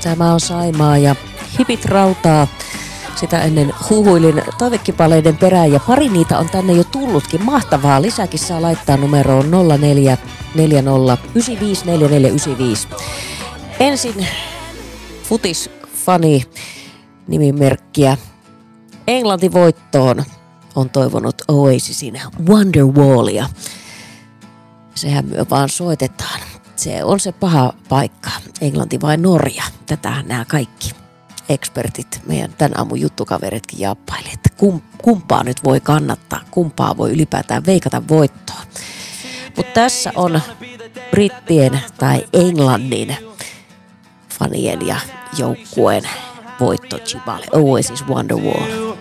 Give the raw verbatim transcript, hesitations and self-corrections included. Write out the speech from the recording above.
Tämä on Saimaa ja Hipit rautaa. Sitä ennen huhuilin toivekipaleiden perään ja pari niitä on tänne jo tullutkin. Mahtavaa. Lisääkin saa laittaa numeroon nolla neljä neljä nolla yhdeksän viisi neljä neljä yhdeksän viisi. Ensin futisfani nimimerkkiä Englanti voittoon on toivonut Oasisin Wonderwallia. Sehän me vaan soitetaan. Se on se paha paikka. Englanti vai Norja? Tätähän nämä kaikki ekspertit, meidän tän aamun juttukaveritkin jaappaili, että kumpaa nyt voi kannattaa, kumpaa voi ylipäätään veikata voittoon. Mutta tässä on brittien tai Englannin fanien ja joukkueen voitto Chibale Oasis Wonderwall.